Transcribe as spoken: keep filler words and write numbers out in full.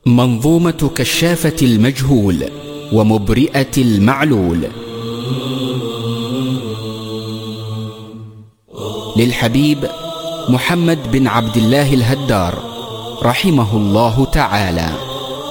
منظومة كشافة المجهول ومبرئة المعلول للحبيب محمد بن عبد الله الهدار رحمه الله تعالى.